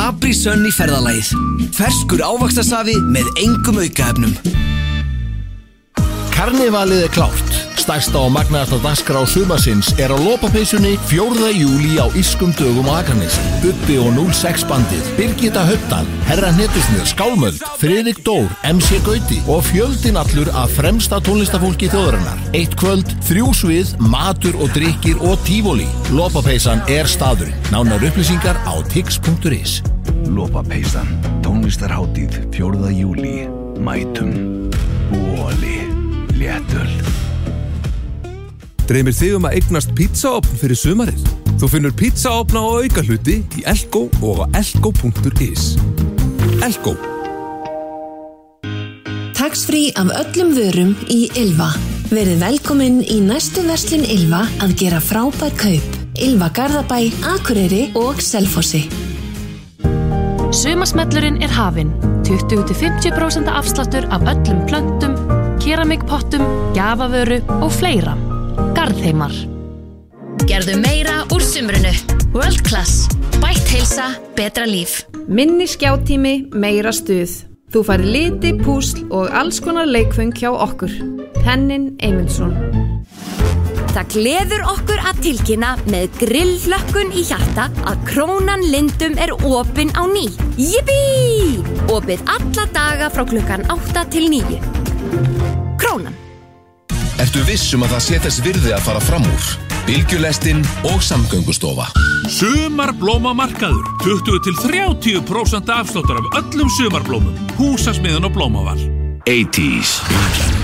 Capri Sun í ferðalagið. Ferskur ávaxtasafi með engum aukaefnum. Karnevalið klárt. Stærsta og magnaðasta dagskrá sumarsins á lopapeysunni 4. júlí á Írskum dögum á Akranesi. Bubbi og 06 bandið, Birgitta Höttal, Herra Hnetusmjör, Skálmöld, Friðrik Dór, MC Gauti og fjöldinn allur af fremsta tónlistafólki þjóðarinnar. 1 kvöld, 3 svið, matur og drykkir og tífóli. Lopapeysan staðurinn. Nánar upplýsingar á tix.is. Lopapeysan, tónlistarhátíð 4. júlí. Mætum, bóli, léttöl. Dreymir þig að eignast pizzaofn fyrir sumarið? Þú finnur pizzaofna og aukahluti í Elko og á elko.is. Elko. Tax-free af öllum vörum í Ylva. Verið velkomin í næstu verslun Ylva að gera frábær kaup. Ylva Garðabæ, Akureyri og Selfossi. Sumarsmellurinn hafinn. 20-50% afsláttur af öllum plöntum, keramikpottum, gjafavöru og fleira. Garðheimar. Gerðu meira úr sumrunu. World Class. Bætt heilsa, betra líf. Minni skjátími, meira stuð. Þú færð liti, púsl og alls konar leikföng hjá okkur. Henning Eymundsson. Það gleður okkur að tilkynna með grillhlökkun í hjarta að Krónan Lindum opin á ný. Yippee! Opið alla daga frá klukkan 8 til 9. Krónan. Ertu viss að það sé þess virði að fara fram úr? Bylgjulestin og Samgöngustofa. Sumarblómamarkaður. 20-30% afsláttur af öllum sumarblómum. Húsasmiðan og Blómaval. 80s.